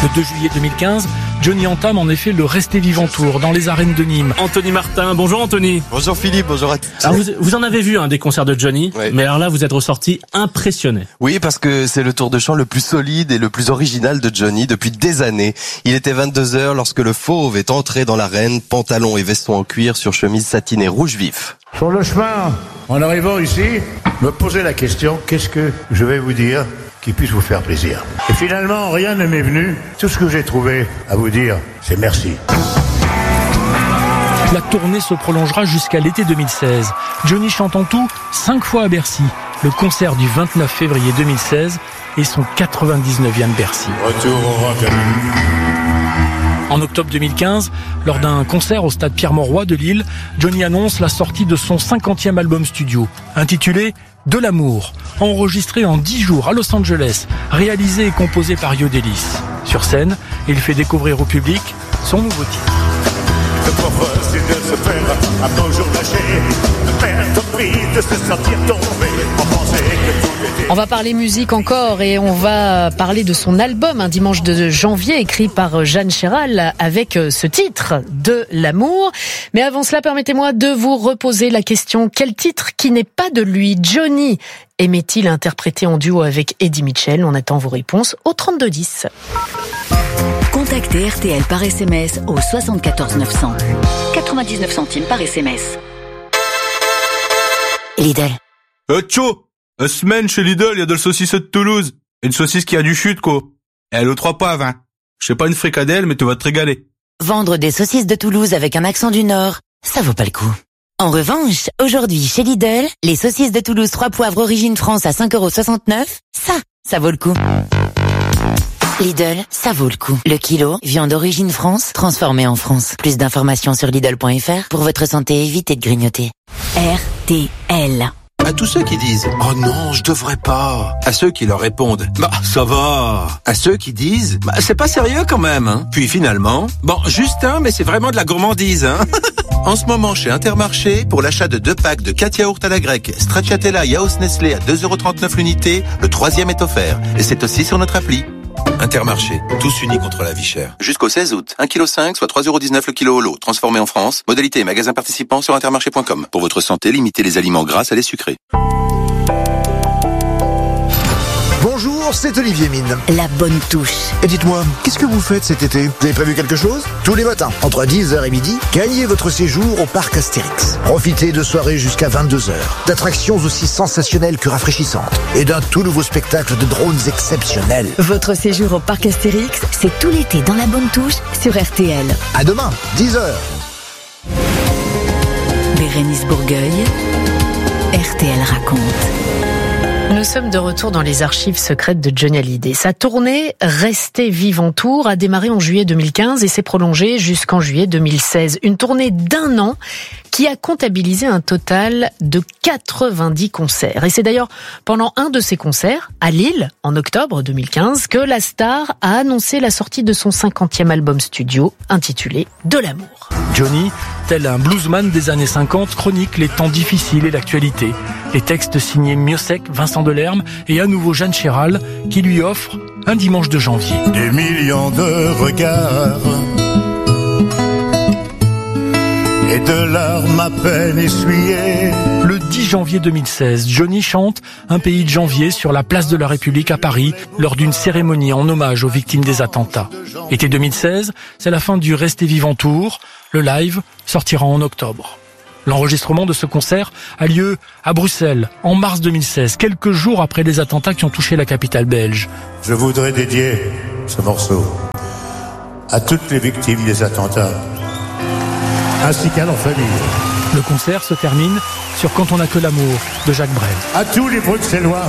Le 2 juillet 2015, Johnny entame en effet le Restez Vivant Tour dans les arènes de Nîmes. Anthony Martin, bonjour Anthony. Bonjour Philippe, bonjour à tous. Alors vous en avez vu des concerts de Johnny, oui. Mais alors là vous êtes ressorti impressionné. Oui, parce que c'est le tour de chant le plus solide et le plus original de Johnny depuis des années. Il était 22h lorsque le Fauve est entré dans l'arène, pantalon et veston en cuir sur chemise satinée rouge vif. Sur le chemin, en arrivant ici, me poser la question, qu'est-ce que je vais vous dire qui puisse vous faire plaisir. Et finalement, rien ne m'est venu. Tout ce que j'ai trouvé à vous dire, c'est merci. La tournée se prolongera jusqu'à l'été 2016. Johnny chante en tout 5 fois à Bercy. Le concert du 29 février 2016 est son 99e Bercy. Retour au rock. En octobre 2015, lors d'un concert au stade Pierre-Mauroy de Lille, Johnny annonce la sortie de son 50e album studio, intitulé De l'amour, enregistré en 10 jours à Los Angeles, réalisé et composé par Yodelis. Sur scène, il fait découvrir au public son nouveau titre. On va parler musique encore et on va parler de son album Un dimanche de janvier écrit par Jeanne Chéral avec ce titre De l'amour. Mais avant cela, permettez-moi de vous reposer la question, quel titre qui n'est pas de lui, Johnny, aimait-il interpréter en duo avec Eddie Mitchell? On attend vos réponses au 3210. Contactez RTL par SMS au 74 900. 99 centimes par SMS. Lidl. Tcho, semaine chez Lidl, il y a de la saucisse de Toulouse. Une saucisse qui a du chute, quoi. Et elle aux 3 poivres, hein. Je sais pas une fricadelle, mais tu vas te régaler. Vendre des saucisses de Toulouse avec un accent du Nord, ça vaut pas le coup. En revanche, aujourd'hui, chez Lidl, les saucisses de Toulouse 3 poivres origine France à 5,69 €, ça vaut le coup. Lidl, ça vaut le coup. Le kilo, viande d'origine France, transformée en France. Plus d'informations sur Lidl.fr. Pour votre santé, évitez de grignoter. RTL. À tous ceux qui disent « Oh non, je devrais pas », à ceux qui leur répondent « Bah, ça va », à ceux qui disent « Bah, c'est pas sérieux quand même, hein ». Puis finalement, bon, juste mais c'est vraiment de la gourmandise, hein. En ce moment, chez Intermarché, pour l'achat de 2 packs de 4 yaourts à la grecque, Stracciatella Yaourt Nestlé à 2,39 € l'unité, le 3e est offert. Et c'est aussi sur notre appli. Intermarché, tous unis contre la vie chère. Jusqu'au 16 août, 1,5 kg, soit 3,19 € le kilo au lot, transformé en France. Modalité et magasin participants sur intermarché.com. Pour votre santé, limitez les aliments gras à les sucrés. Bonjour, c'est Olivier Mine. La bonne touche. Et dites-moi, qu'est-ce que vous faites cet été? Vous avez prévu quelque chose? Tous les matins, entre 10h et midi, gagnez votre séjour au parc Astérix. Profitez de soirées jusqu'à 22h, d'attractions aussi sensationnelles que rafraîchissantes, et d'un tout nouveau spectacle de drones exceptionnels. Votre séjour au parc Astérix, c'est tout l'été dans la bonne touche sur RTL. À demain, 10h. Bérénice Bourgueil, RTL raconte. Nous sommes de retour dans les archives secrètes de Johnny Hallyday. Sa tournée Restez Vivant Tour a démarré en juillet 2015 et s'est prolongée jusqu'en juillet 2016. Une tournée d'1 an qui a comptabilisé un total de 90 concerts. Et c'est d'ailleurs pendant un de ces concerts, à Lille, en octobre 2015, que la star a annoncé la sortie de son 50e album studio, intitulé De l'amour. Johnny, tel un bluesman des années 50, chronique les temps difficiles et l'actualité. Les textes signés Miossec, Vincent Delerme et à nouveau Jeanne Chéral qui lui offre Un dimanche de janvier. Des millions de regards et de larmes à peine essuyées. Le 10 janvier 2016, Johnny chante Un pays de janvier sur la place de la République à Paris lors d'une cérémonie en hommage aux victimes des attentats. Été 2016, c'est la fin du Restez Vivant Tour. Le live sortira en octobre. L'enregistrement de ce concert a lieu à Bruxelles en mars 2016, quelques jours après les attentats qui ont touché la capitale belge. Je voudrais dédier ce morceau à toutes les victimes des attentats, ainsi qu'à leurs familles. Le concert se termine sur Quand on n'a que l'amour de Jacques Brel. À tous les Bruxellois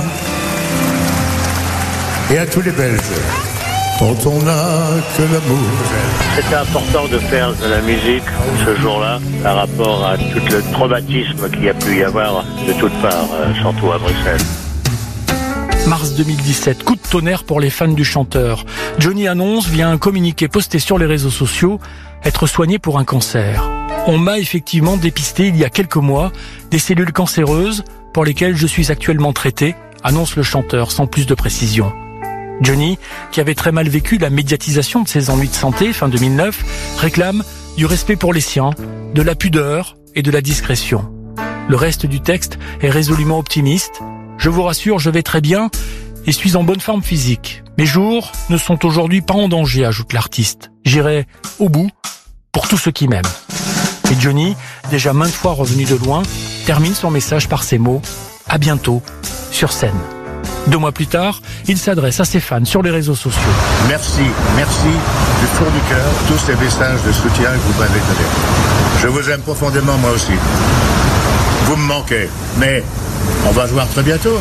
et à tous les Belges. Quand on n'a que l'amour. C'était important de faire de la musique ce jour-là par rapport à tout le traumatisme qu'il y a pu y avoir de toutes parts, surtout à Bruxelles. Mars 2017, coup de tonnerre pour les fans du chanteur. Johnny annonce via un communiqué posté sur les réseaux sociaux être soigné pour un cancer. On m'a effectivement dépisté il y a quelques mois des cellules cancéreuses pour lesquelles je suis actuellement traité, annonce le chanteur sans plus de précision. Johnny, qui avait très mal vécu la médiatisation de ses ennuis de santé fin 2009, réclame du respect pour les siens, de la pudeur et de la discrétion. Le reste du texte est résolument optimiste. « Je vous rassure, je vais très bien et suis en bonne forme physique. Mes jours ne sont aujourd'hui pas en danger », ajoute l'artiste. « J'irai au bout pour tous ceux qui m'aiment. » Et Johnny, déjà maintes fois revenu de loin, termine son message par ces mots « À bientôt sur scène ». 2 mois plus tard, il s'adresse à ses fans sur les réseaux sociaux. Merci du fond du cœur, tous ces messages de soutien que vous m'avez donnés. Je vous aime profondément moi aussi. Vous me manquez, mais on va se voir très bientôt.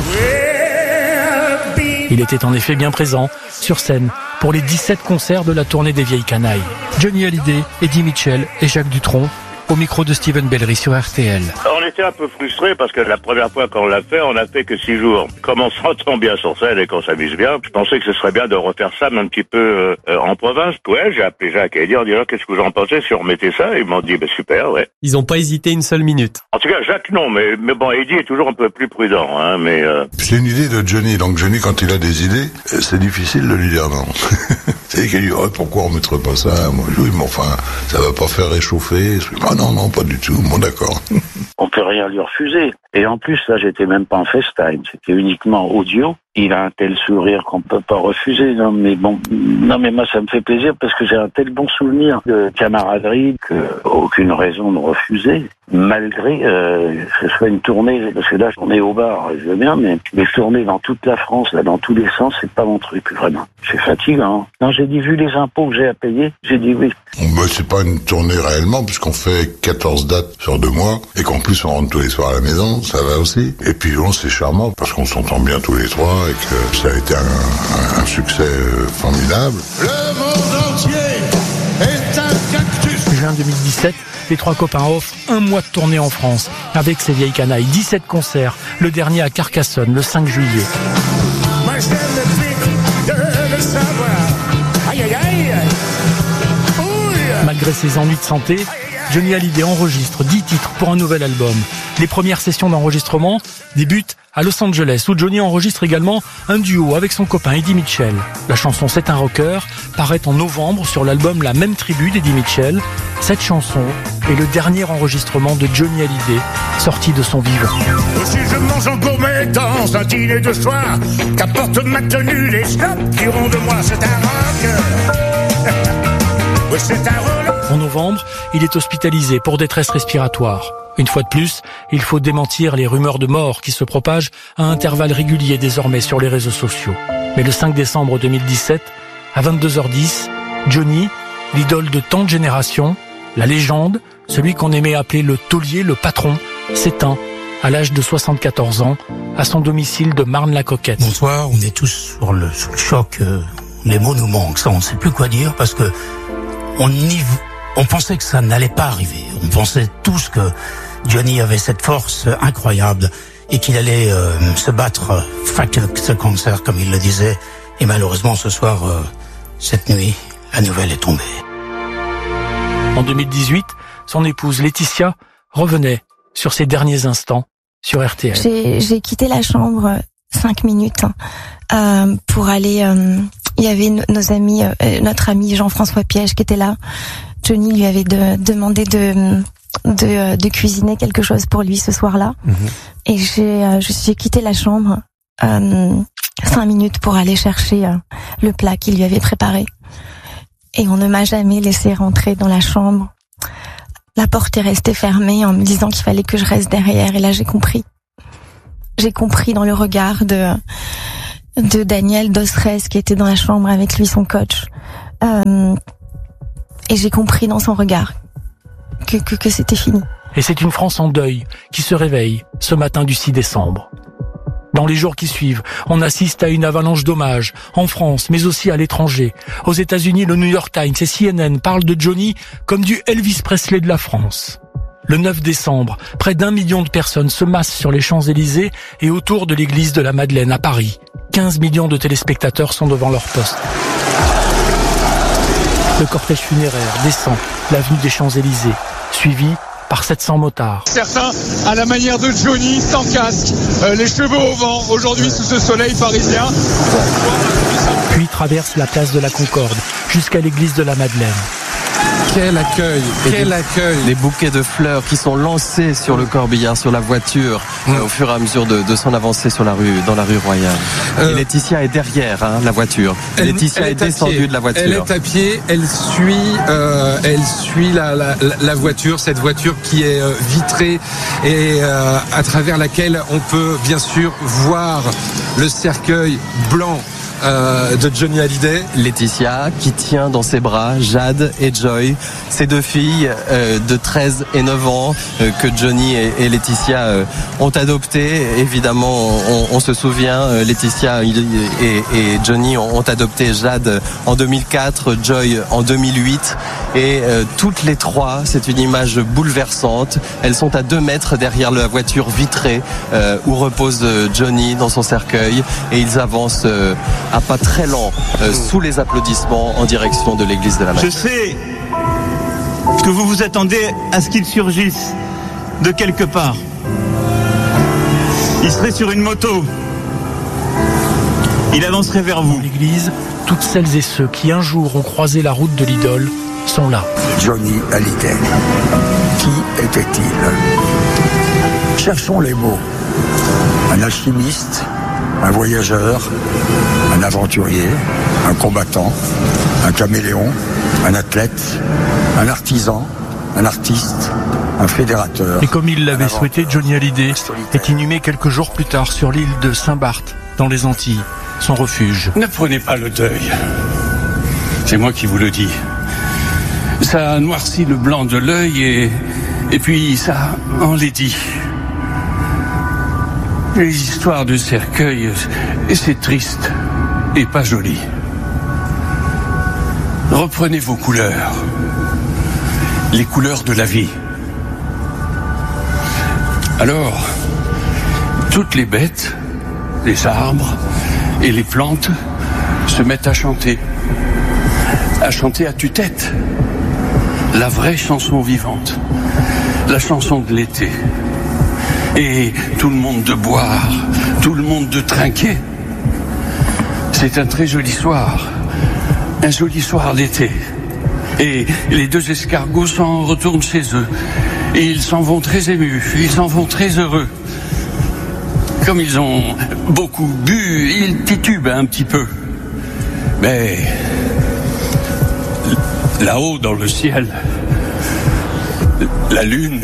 Il était en effet bien présent, sur scène, pour les 17 concerts de la tournée des Vieilles Canailles. Johnny Hallyday, Eddie Mitchell et Jacques Dutronc, au micro de Steven Bellery sur RTL. On était un peu frustrés parce que la première fois qu'on l'a fait, on n'a fait que 6 jours. Comme on s'entend bien sur scène et qu'on s'amuse bien, je pensais que ce serait bien de refaire ça un petit peu en province. Ouais, j'ai appelé Jacques et dit, qu'est-ce que vous en pensez si on remettait ça? Ils m'ont dit, super, ouais. Ils n'ont pas hésité une seule minute. En tout cas, Jacques non, mais bon, Eddie est toujours un peu plus prudent, hein, mais... C'est une idée de Johnny, donc Johnny, quand il a des idées, c'est difficile de lui dire non. C'est qu'il dit, pourquoi on mettrait pas ça? Moi, oui, mais enfin, ça va pas faire réchauffer. Ah non, pas du tout. Bon, d'accord. On peut rien lui refuser. Et en plus, là, j'étais même pas en FaceTime. C'était uniquement audio. Il a un tel sourire qu'on peut pas refuser. Non, mais moi, ça me fait plaisir parce que j'ai un tel bon souvenir de camaraderie que aucune raison de refuser. Malgré que ce soit une tournée, parce que là, on est au bar, je veux bien, mais les tournées dans toute la France, là, dans tous les sens, c'est pas mon truc, vraiment. C'est fatigant. Non, j'ai dit, vu les impôts que j'ai à payer, j'ai dit oui. C'est pas une tournée réellement, puisqu'on fait 14 dates sur 2 mois, et qu'en plus, on rentre tous les soirs à la maison, ça va aussi. Et puis, bon, c'est charmant, parce qu'on s'entend bien tous les 3, et que ça a été un succès formidable. Le monde entier est un cactus. Juin 2017, les 3 copains offrent 1 mois de tournée en France, avec ces Vieilles Canailles, 17 concerts, le dernier à Carcassonne, le 5 juillet. Moi, j'aime le pic de le savoir. Aïe, aïe, aïe. Malgré ses ennuis de santé, Johnny Hallyday enregistre 10 titres pour un nouvel album. Les premières sessions d'enregistrement débutent à Los Angeles, où Johnny enregistre également un duo avec son copain Eddie Mitchell. La chanson C'est un rocker paraît en novembre sur l'album La même tribu d'Eddie Mitchell. Cette chanson est le dernier enregistrement de Johnny Hallyday, sorti de son vivant. Si je mange en gourmet dans un dîner de soir, qu'apporte ma tenue les snobs diront de moi c'est un rocker. C'est un roller. En novembre, il est hospitalisé pour détresse respiratoire. Une fois de plus, il faut démentir les rumeurs de mort qui se propagent à intervalles réguliers désormais sur les réseaux sociaux. Mais le 5 décembre 2017, à 22h10, Johnny, l'idole de tant de générations, la légende, celui qu'on aimait appeler le taulier, le patron, s'éteint à l'âge de 74 ans à son domicile de Marne-la-Coquette. Bonsoir, on est tous sur le choc. Les mots nous manquent, ça on ne sait plus quoi dire parce que on pensait que ça n'allait pas arriver. On pensait tous que Johnny avait cette force incroyable et qu'il allait se battre face à ce cancer, comme il le disait. Et malheureusement, ce soir, cette nuit, la nouvelle est tombée. En 2018, son épouse Laetitia revenait sur ses derniers instants sur RTL. J'ai quitté la chambre 5 minutes pour aller... il y avait nos amis, notre ami Jean-François Piège qui était là. Johnny lui avait demandé de cuisiner quelque chose pour lui ce soir-là. Et j'ai quitté la chambre 5 minutes pour aller chercher le plat qu'il lui avait préparé. Et on ne m'a jamais laissé rentrer dans la chambre. La porte est restée fermée en me disant qu'il fallait que je reste derrière. Et là, j'ai compris. J'ai compris dans le regard de Daniel Dosres qui était dans la chambre avec lui, son coach. Et j'ai compris dans son regard que c'était fini. Et c'est une France en deuil qui se réveille ce matin du 6 décembre. Dans les jours qui suivent, on assiste à une avalanche d'hommages, en France, mais aussi à l'étranger. Aux États-Unis, le New York Times et CNN parlent de Johnny comme du Elvis Presley de la France. Le 9 décembre, près d'1 million de personnes se massent sur les Champs-Élysées et autour de l'église de la Madeleine à Paris. 15 millions de téléspectateurs sont devant leur poste. Le cortège funéraire descend l'avenue des Champs-Élysées, suivi par 700 motards. Certains, à la manière de Johnny, sans casque, les cheveux au vent, aujourd'hui sous ce soleil parisien, pour pouvoir puis traverse la place de la Concorde jusqu'à l'église de la Madeleine. Quel accueil, quel accueil. Les bouquets de fleurs qui sont lancés sur le corbillard, sur la voiture, au fur et à mesure de son avancée dans la rue Royale. Et Laetitia est derrière la voiture. Laetitia est descendue de la voiture. Elle est à pied, elle suit la voiture, cette voiture qui est vitrée et à travers laquelle on peut bien sûr voir le cercueil blanc de Johnny Hallyday. Laetitia qui tient dans ses bras Jade et Joy, ces deux filles de 13 et 9 ans que Johnny et Laetitia ont adoptées. Évidemment, on se souvient, Laetitia et Johnny ont adopté Jade en 2004, Joy en 2008 et toutes les trois, c'est une image bouleversante. Elles sont à 2 mètres derrière la voiture vitrée où repose Johnny dans son cercueil et ils avancent à pas très lent sous les applaudissements en direction de l'église de la Madeleine. Je sais que vous vous attendez à ce qu'il surgisse de quelque part. Il serait sur une moto. Il avancerait vers vous. Dans l'église, toutes celles et ceux qui un jour ont croisé la route de l'idole sont là. Johnny Hallyday. Qui était-il? Cherchons les mots. Un alchimiste, un voyageur, un aventurier, un combattant, un caméléon, un athlète, un artisan, un artiste, un fédérateur. Et comme il l'avait souhaité, Johnny Hallyday est inhumé quelques jours plus tard sur l'île de Saint-Barth, dans les Antilles, son refuge. Ne prenez pas le deuil. C'est moi qui vous le dis. Ça noircit le blanc de l'œil et puis ça enlaidit. Les histoires de cercueil, c'est triste et pas joli. Reprenez vos couleurs, les couleurs de la vie. Alors, toutes les bêtes, les arbres et les plantes se mettent à chanter à tue-tête, la vraie chanson vivante, la chanson de l'été. Et tout le monde de boire, tout le monde de trinquer. C'est un très joli soir, un joli soir d'été. Et les 2 escargots s'en retournent chez eux. Et ils s'en vont très émus, ils s'en vont très heureux. Comme ils ont beaucoup bu, ils titubent un petit peu. Mais là-haut dans le ciel, la lune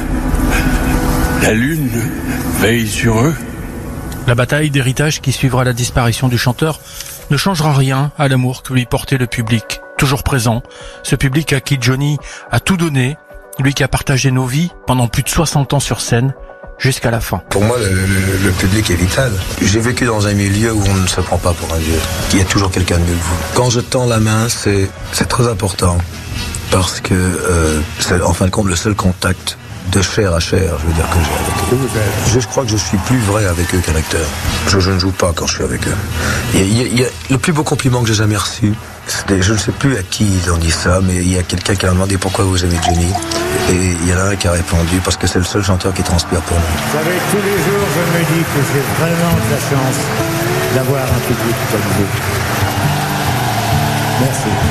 veille sur eux. La bataille d'héritage qui suivra la disparition du chanteur ne changera rien à l'amour que lui portait le public, toujours présent. Ce public à qui Johnny a tout donné, lui qui a partagé nos vies pendant plus de 60 ans sur scène, jusqu'à la fin. Pour moi, le public est vital. J'ai vécu dans un milieu où on ne se prend pas pour un dieu. Il y a toujours quelqu'un de mieux que vous. Quand je tends la main, c'est très important. Parce que c'est en fin de compte le seul contact de chair à chair, je veux dire, que j'ai avec eux. Je crois que je suis plus vrai avec eux qu'un acteur. Je ne joue pas quand je suis avec eux. Il y a le plus beau compliment que j'ai jamais reçu. Je ne sais plus à qui ils ont dit ça, mais il y a quelqu'un qui a demandé pourquoi vous aimez Johnny. Et il y en a un qui a répondu parce que c'est le seul chanteur qui transpire pour nous. Vous savez, tous les jours, je me dis que j'ai vraiment de la chance d'avoir un public comme vous. Merci.